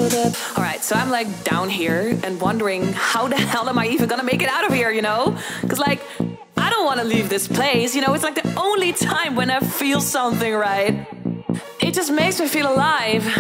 Alright, so I'm like down here and wondering how the hell am I even gonna make it out of here, you know? Cause like, I don't wanna leave this place, you know? It's like the only time when I feel something right. It just makes me feel alive.